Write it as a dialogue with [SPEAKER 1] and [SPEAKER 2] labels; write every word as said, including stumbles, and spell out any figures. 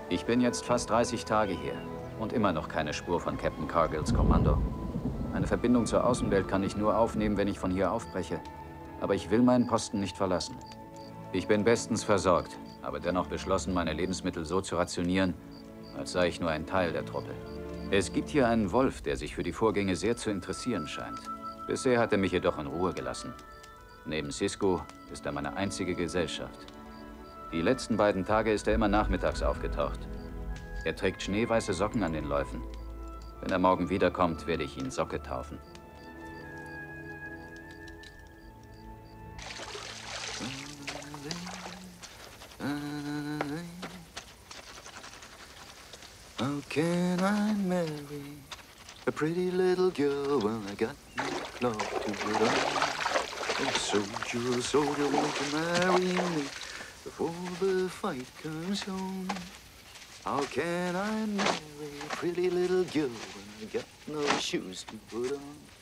[SPEAKER 1] Ich bin jetzt fast dreißig Tage hier und immer noch keine Spur von Captain Cargills Kommando. Eine Verbindung zur Außenwelt kann ich nur aufnehmen, wenn ich von hier aufbreche. Aber ich will meinen Posten nicht verlassen. Ich bin bestens versorgt, aber dennoch beschlossen, meine Lebensmittel so zu rationieren, als sei ich nur ein Teil der Truppe. Es gibt hier einen Wolf, der sich für die Vorgänge sehr zu interessieren scheint. Bisher hat er mich jedoch in Ruhe gelassen. Neben Sisko ist er meine einzige Gesellschaft. Die letzten beiden Tage ist er immer nachmittags aufgetaucht. Er trägt schneeweiße Socken an den Läufen. Wenn er morgen wiederkommt, werde ich ihn Socke taufen.
[SPEAKER 2] How can I marry a pretty little girl when I got no cloth to put on? Oh, soldier, soldier, won't you marry me before the fight comes on? How can I marry a pretty little girl when I got no shoes to put on?